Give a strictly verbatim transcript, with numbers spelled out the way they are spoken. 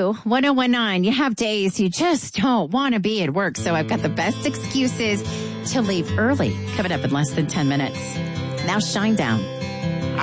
you. ten nineteen, you have days you just don't want to be at work, so I've got the best excuses to leave early. Coming up in less than ten minutes. Now Shinedown.